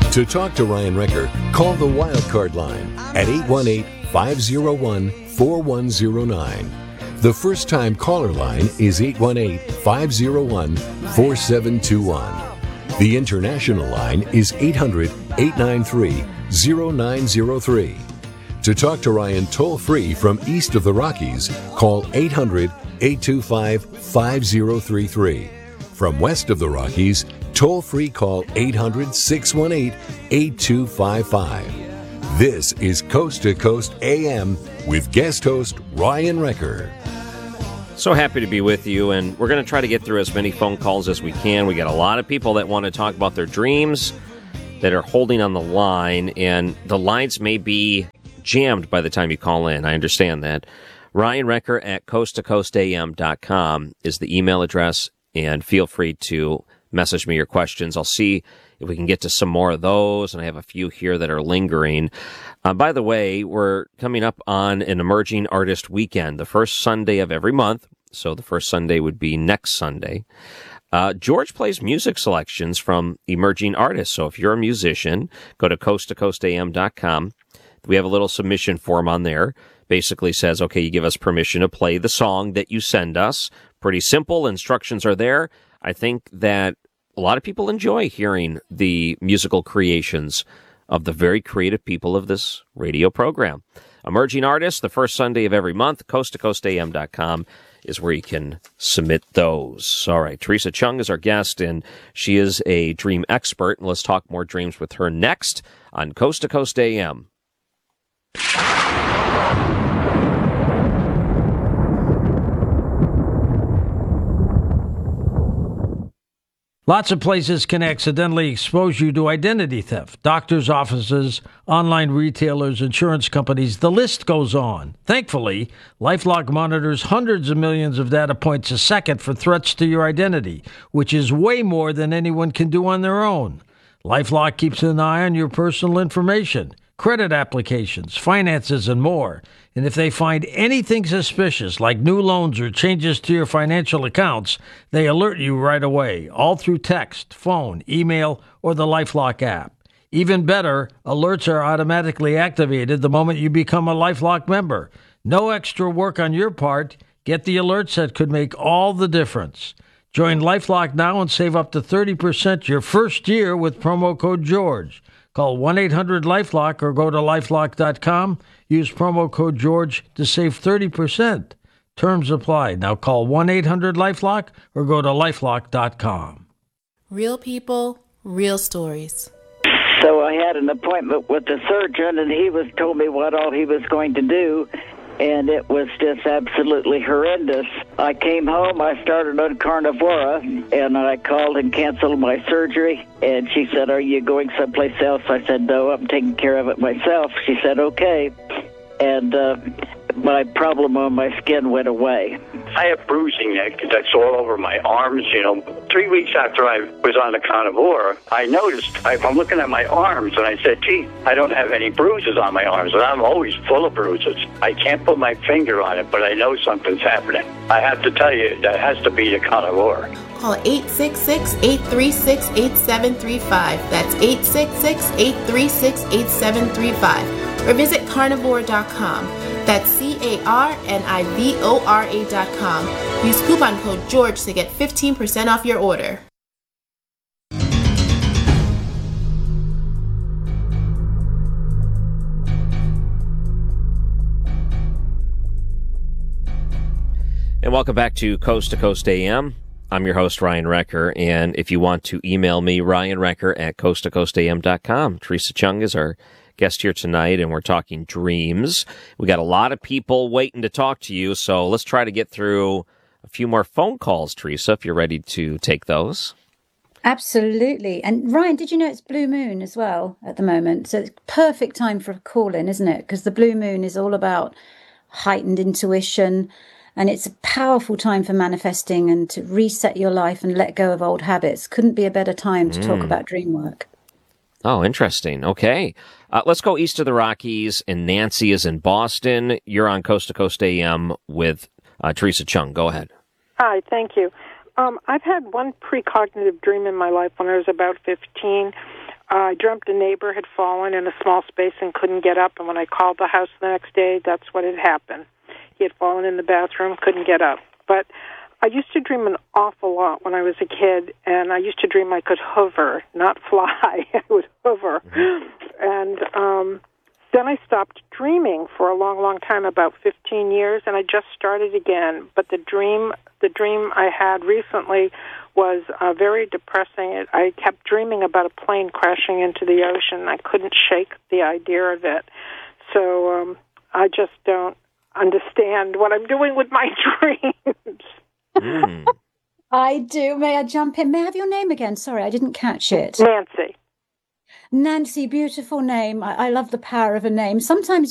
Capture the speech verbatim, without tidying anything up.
To talk to Ryan Recker, call the Wildcard line at eight one eight, five oh one, four one oh nine. The first-time caller line is eight one eight, five oh one, four seven two one. The international line is eight hundred, eight nine three, oh nine oh three. To talk to Ryan toll-free from east of the Rockies, call eight hundred, eight two five, five oh three three. From west of the Rockies, toll-free call eight hundred, six one eight, eight two five five. This is Coast to Coast A M with guest host Ryan Recker. So happy to be with you, and we're going to try to get through as many phone calls as we can. We got a lot of people that want to talk about their dreams that are holding on the line, and the lines may be jammed by the time you call in. I understand that. Ryan Recker at coast to coast a m dot com is the email address, and feel free to message me your questions. I'll see if we can get to some more of those, and I have a few here that are lingering. Uh, by the way, we're coming up on an Emerging Artist Weekend, the first Sunday of every month, so the first Sunday would be next Sunday. Uh, George plays music selections from emerging artists, so if you're a musician, go to coast to coast a m dot com. We have a little submission form on there. Basically says, okay, you give us permission to play the song that you send us. Pretty simple. Instructions are there. I think that a lot of people enjoy hearing the musical creations of the very creative people of this radio program. Emerging Artists, the first Sunday of every month, coast to coast a m dot com is where you can submit those. All right, Teresa Chung is our guest, and she is a dream expert, and let's talk more dreams with her next on Coast to Coast A M. Lots of places can accidentally expose you to identity theft. Doctors' offices, online retailers, insurance companies, the list goes on. Thankfully, LifeLock monitors hundreds of millions of data points a second for threats to your identity, which is way more than anyone can do on their own. LifeLock keeps an eye on your personal information, credit applications, finances, and more. And if they find anything suspicious, like new loans or changes to your financial accounts, they alert you right away, all through text, phone, email, or the LifeLock app. Even better, alerts are automatically activated the moment you become a LifeLock member. No extra work on your part. Get the alerts that could make all the difference. Join LifeLock now and save up to thirty percent your first year with promo code George. Call one eight hundred LifeLock or go to lifelock dot com. Use promo code George to save thirty percent. Terms apply. Now call one eight hundred LifeLock or go to lifelock dot com. Real people, real stories. So I had an appointment with the surgeon, and he was told me what all he was going to do, and it was just absolutely horrendous. I came home, I started on Carnivora, and I called and canceled my surgery, and she said, "Are you going someplace else?" I said, "No, I'm taking care of it myself." She said, "Okay," and uh, my problem on my skin went away. I have bruising neck that's all over my arms, you know. Three weeks after I was on the Carnivora, I noticed, I, I'm looking at my arms, and I said, gee, I don't have any bruises on my arms, and I'm always full of bruises. I can't put my finger on it, but I know something's happening. I have to tell you, that has to be the Carnivora. Call eight six six, eight three six, eight seven three five. That's eight six six, eight three six, eight seven three five. Or visit carnivore dot com. That's C A R N I V O R A dot com. Use coupon code George to get fifteen percent off your order. And welcome back to Coast to Coast A M. I'm your host, Ryan Recker, and if you want to email me, Ryan Recker at coast to coast a m dot com. Teresa Chung is our guest here tonight, and we're talking dreams. We got a lot of people waiting to talk to you, so let's try to get through a few more phone calls, Teresa, if you're ready to take those. Absolutely. And Ryan, did you know it's Blue Moon as well at the moment? So it's perfect time for a call-in, isn't it? Because the Blue Moon is all about heightened intuition, and it's a powerful time for manifesting and to reset your life and let go of old habits. Couldn't be a better time to mm. talk about dream work. Oh, interesting. Okay. Uh, let's go east of the Rockies, and Nancy is in Boston. You're on Coast to Coast A M with uh, Teresa Chung. Go ahead. Hi, thank you. Um, I've had one precognitive dream in my life when I was about fifteen. I dreamt a neighbor had fallen in a small space and couldn't get up, and when I called the house the next day, that's what had happened. He had fallen in the bathroom, couldn't get up. But I used to dream an awful lot when I was a kid, and I used to dream I could hover, not fly. I would hover. And um, then I stopped dreaming for a long, long time, about fifteen years, and I just started again. But the dream, the dream I had recently was uh, very depressing. It, I kept dreaming about a plane crashing into the ocean. I couldn't shake the idea of it. So um, I just don't understand what I'm doing with my dreams. Mm. I do. May I jump in? May I have your name again? Sorry, I didn't catch it. Nancy. Nancy, beautiful name. I, I love the power of a name. Sometimes